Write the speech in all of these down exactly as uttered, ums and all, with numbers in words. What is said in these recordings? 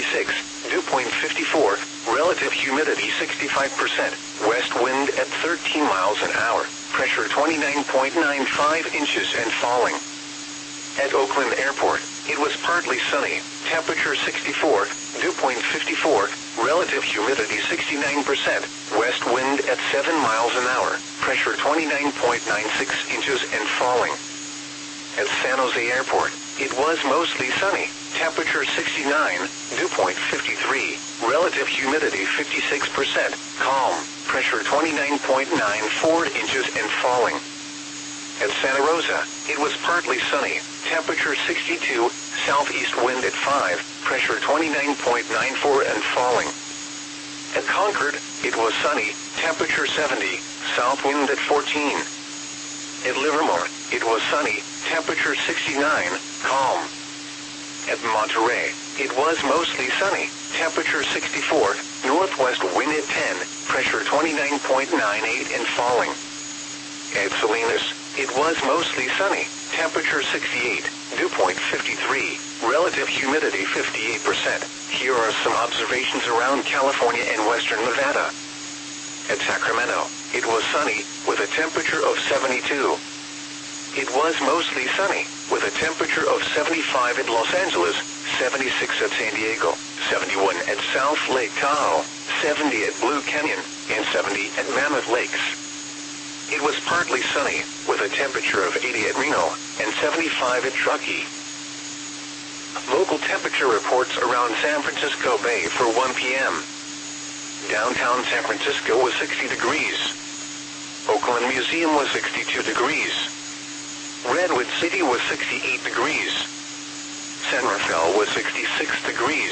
seventy-six, dew point fifty-four, relative humidity sixty-five percent, west wind at thirteen miles an hour, pressure twenty-nine point nine five inches and falling. At Oakland Airport, it was partly sunny, temperature sixty-four, dew point fifty-four, relative humidity sixty-nine percent, west wind at seven miles an hour, pressure twenty-nine point nine six inches and falling. At San Jose Airport, it was mostly sunny, temperature sixty-nine, dew point fifty-three, relative humidity fifty-six percent, calm, pressure twenty-nine point nine four inches and falling. At Santa Rosa, it was partly sunny, temperature sixty-two, southeast wind at five, pressure twenty-nine point nine four and falling. At Concord, it was sunny, temperature seventy, south wind at fourteen. At Livermore, it was sunny, temperature sixty-nine, calm. At Monterey, it was mostly sunny, temperature sixty-four, northwest wind at ten, pressure twenty-nine point nine eight and falling. At Salinas, it was mostly sunny, temperature sixty-eight, dew point fifty-three, relative humidity fifty-eight percent. Here are some observations around California and western Nevada. At Sacramento, it was sunny, with a temperature of seventy-two. It was mostly sunny, with a temperature of seventy-five at Los Angeles, seventy-six at San Diego, seventy-one at South Lake Tahoe, seventy at Blue Canyon, and seventy at Mammoth Lakes. It was partly sunny, with a temperature of eighty at Reno, and seventy-five at Truckee. Local temperature reports around San Francisco Bay for one p m Downtown San Francisco was sixty degrees. Oakland Museum was sixty-two degrees. Redwood City was sixty-eight degrees. San Rafael was sixty-six degrees.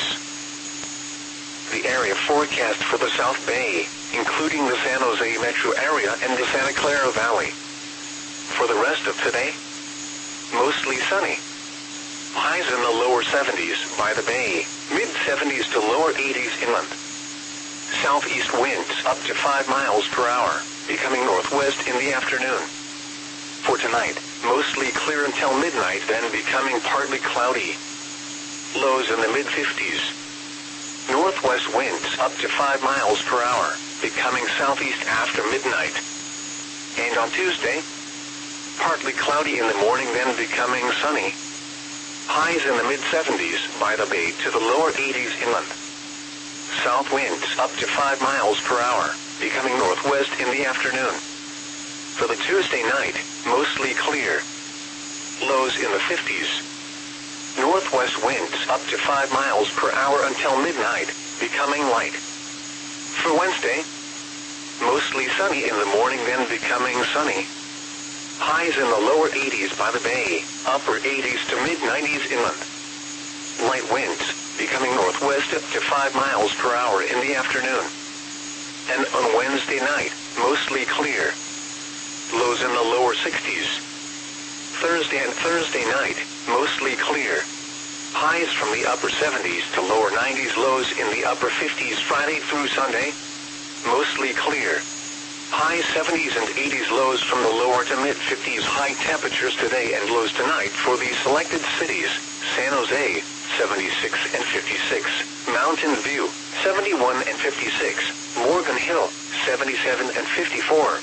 The area forecast for the South Bay, including the San Jose metro area and the Santa Clara Valley. For the rest of today, mostly sunny. Highs in the lower seventies by the bay, mid-seventies to lower eighties inland. Southeast winds up to five miles per hour, becoming northwest in the afternoon. For tonight, mostly clear until midnight, then becoming partly cloudy. Lows in the mid-fifties. Northwest winds up to five miles per hour, becoming southeast after midnight. And on Tuesday, partly cloudy in the morning, then becoming sunny. Highs in the mid-seventies by the bay to the lower eighties inland. South winds up to five miles per hour, becoming northwest in the afternoon. For the Tuesday night, mostly clear. Lows in the fifties. Northwest winds up to five miles per hour until midnight, becoming light. For Wednesday, mostly sunny in the morning, then becoming sunny. Highs in the lower eighties by the bay, upper eighties to mid-nineties inland. Light winds, becoming northwest up to five miles per hour in the afternoon. And on Wednesday night, mostly clear. Lows in the lower sixties. Thursday and Thursday night, mostly clear. Highs from the upper seventies to lower nineties, lows in the upper fifties Friday through Sunday. Mostly clear. High seventies and eighties, lows from the lower to mid-fifties. High temperatures today and lows tonight for the selected cities: San Jose, seventy-six and fifty-six, Mountain View, seventy-one and fifty-six, Morgan Hill, seventy-seven and fifty-four.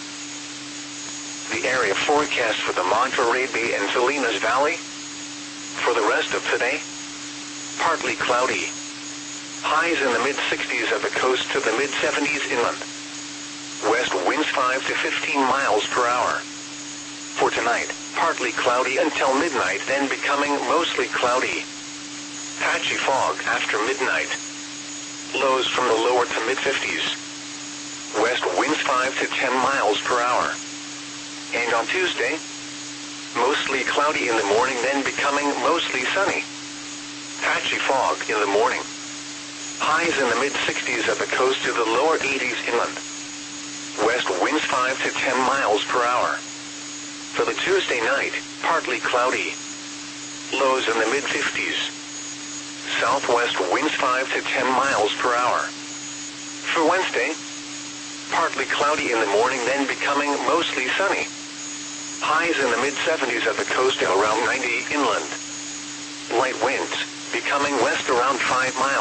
The area forecast for the Monterey Bay and Salinas Valley. For the rest of today, partly cloudy. Highs in the mid-sixties at the coast to the mid-seventies inland. West winds five to fifteen miles per hour. For tonight, partly cloudy until midnight, then becoming mostly cloudy. Patchy fog after midnight. Lows from the lower to mid-fifties. West winds five to ten miles per hour. And on Tuesday, mostly cloudy in the morning, then becoming mostly sunny. Patchy fog in the morning. Highs in the mid-sixties at the coast to the lower eighties inland. West winds five to ten miles per hour. For the Tuesday night, partly cloudy. Lows in the mid-fifties. Southwest winds five to ten miles per hour. For Wednesday, partly cloudy in the morning, then becoming mostly sunny. Highs in the mid-seventies at the coast, around ninety inland. Light winds, becoming west around five miles.